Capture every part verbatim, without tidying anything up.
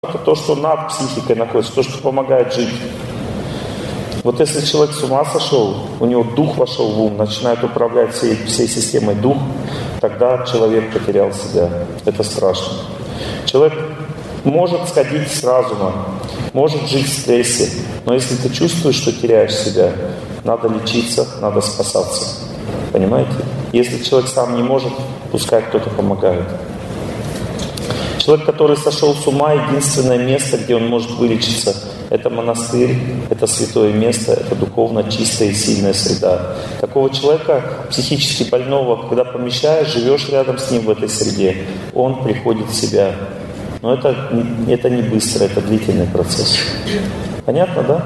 это то, что над психикой находится, то, что помогает жить. Вот если человек с ума сошел, у него дух вошел в ум, начинает управлять всей, всей системой дух, тогда человек потерял себя. Это страшно. Человек может сходить с разума, может жить в стрессе, но если ты чувствуешь, что теряешь себя, надо лечиться, надо спасаться. Понимаете? Если человек сам не может, пускай кто-то помогает. Человек, который сошел с ума, единственное место, где он может вылечиться, это монастырь, это святое место, это духовно чистая и сильная среда. Такого человека, психически больного, когда помещаешь, живешь рядом с ним в этой среде, он приходит в себя. Но это, это не быстро, это длительный процесс. Понятно, да?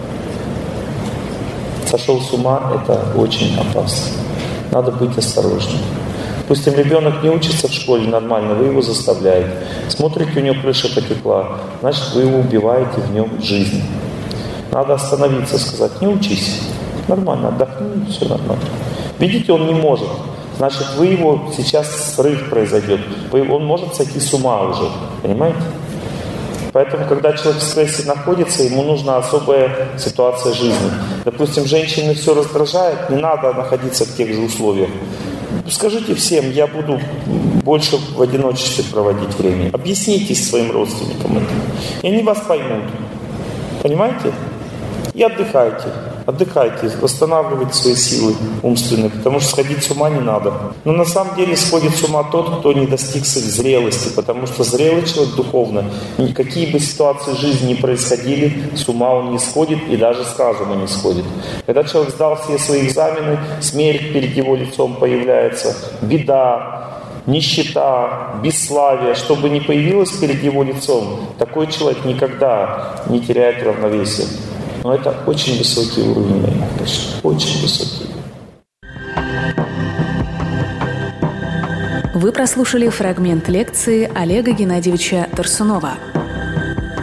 Сошел с ума, это очень опасно. Надо быть осторожным. Допустим, ребенок не учится в школе нормально, вы его заставляете. Смотрите, у него крыша потекла, значит, вы его убиваете в нем жизнь. Надо остановиться, сказать, не учись. Нормально, отдохни, все нормально. Видите, он не может. Значит, вы его, сейчас срыв произойдет. Он может сойти с ума уже, понимаете? Поэтому, когда человек в стрессе находится, ему нужна особая ситуация жизни. Допустим, женщины все раздражает, не надо находиться в тех же условиях. Скажите всем, я буду больше в одиночестве проводить время. Объясните своим родственникам это. И они вас поймут. Понимаете? И отдыхайте. Отдыхайте, восстанавливайте свои силы умственные, потому что сходить с ума не надо. Но на самом деле сходит с ума тот, кто не достиг своей зрелости, потому что зрелый человек духовно, никакие бы ситуации жизни не происходили, с ума он не сходит и даже с разума не сходит. Когда человек сдал все свои экзамены, смерть перед его лицом появляется, беда, нищета, бесславие, что бы ни появилось перед его лицом, такой человек никогда не теряет равновесие. Но это очень высокий уровень, очень высокий. Вы прослушали фрагмент лекции Олега Геннадьевича Торсунова.